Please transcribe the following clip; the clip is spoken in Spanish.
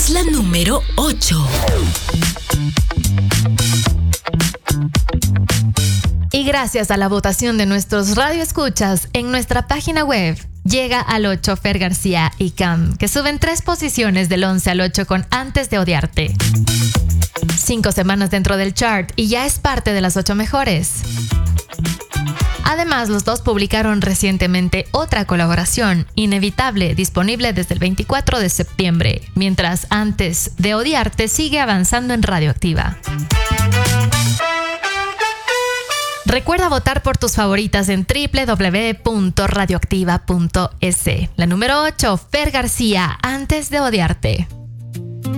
es la número 8. Y gracias a la votación de nuestros radioescuchas en nuestra página web, llega al 8 Fer García y Cam, que suben 3 posiciones del 11 al 8 con Antes de Odiarte. 5 semanas dentro del chart y ya es parte de las 8 mejores. Además, los dos publicaron recientemente otra colaboración, Inevitable, disponible desde el 24 de septiembre, mientras Antes de Odiarte sigue avanzando en Radioactiva. Recuerda votar por tus favoritas en www.radioactiva.es. La número 8, Fer García, Antes de Odiarte.